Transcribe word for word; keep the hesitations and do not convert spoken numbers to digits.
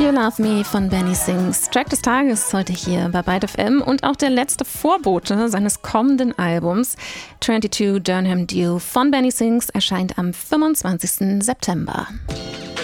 You Love Me von Benny Sings. Track des Tages heute hier bei Byte F M und auch der letzte Vorbote seines kommenden Albums. zweiundzwanzig Durham Dew von Benny Sings erscheint am fünfundzwanzigsten September.